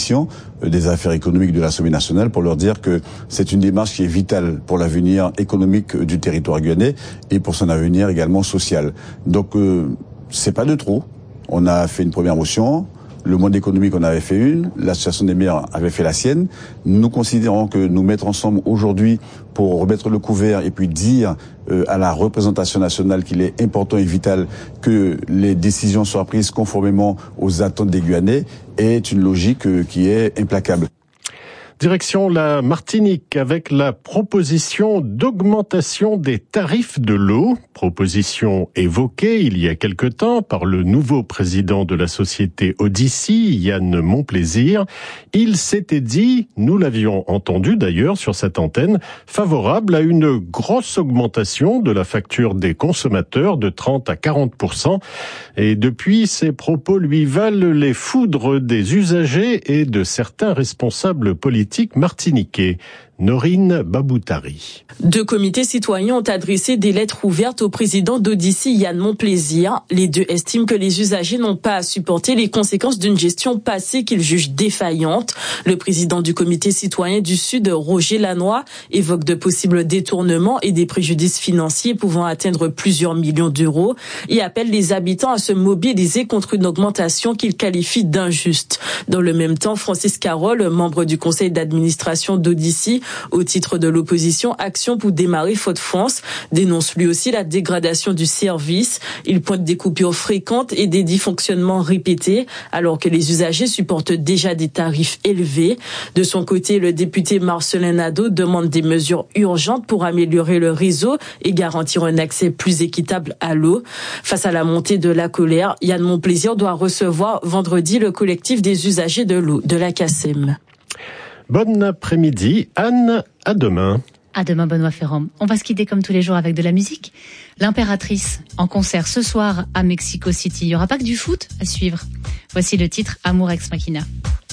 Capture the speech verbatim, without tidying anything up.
commission des affaires économiques de l'Assemblée nationale pour leur dire que c'est une démarche qui est vitale pour l'avenir économique du territoire guyanais et pour son avenir également social. Donc, euh, c'est pas de trop. On a fait une première motion. Le Monde économique en avait fait une, l'Association des maires avait fait la sienne. Nous considérons que nous mettre ensemble aujourd'hui pour remettre le couvert et puis dire euh, à la représentation nationale qu'il est important et vital que les décisions soient prises conformément aux attentes des Guyanais est une logique euh, qui est implacable. Direction la Martinique avec la proposition d'augmentation des tarifs de l'eau. Proposition évoquée il y a quelque temps par le nouveau président de la société Odyssey, Yann Monplaisir. Il s'était dit, nous l'avions entendu d'ailleurs sur cette antenne, favorable à une grosse augmentation de la facture des consommateurs de trente à quarante pour cent. Et depuis, ces propos lui valent les foudres des usagers et de certains responsables politiques martiniquais. Norine Baboutari. Deux comités citoyens ont adressé des lettres ouvertes au président d'Odyssey, Yann Monplaisir. Les deux estiment que les usagers n'ont pas à supporter les conséquences d'une gestion passée qu'ils jugent défaillante. Le président du comité citoyen du Sud, Roger Lannoy, évoque de possibles détournements et des préjudices financiers pouvant atteindre plusieurs millions d'euros et appelle les habitants à se mobiliser contre une augmentation qu'il qualifie d'injuste. Dans le même temps, Francis Carole, membre du conseil d'administration d'Odyssey, au titre de l'opposition Action pour démarrer Fort-de-France, dénonce lui aussi la dégradation du service. Il pointe des coupures fréquentes et des dysfonctionnements répétés, alors que les usagers supportent déjà des tarifs élevés. De son côté, le député Marcelin Nadeau demande des mesures urgentes pour améliorer le réseau et garantir un accès plus équitable à l'eau. Face à la montée de la colère, Yann Monplaisir doit recevoir vendredi le collectif des usagers de l'eau de la C A C E M. Bon après-midi, Anne, à demain. À demain, Benoît Ferrand. On va se quitter comme tous les jours avec de la musique. L'Impératrice, en concert ce soir à Mexico City. Il n'y aura pas que du foot à suivre. Voici le titre Amour Ex Machina.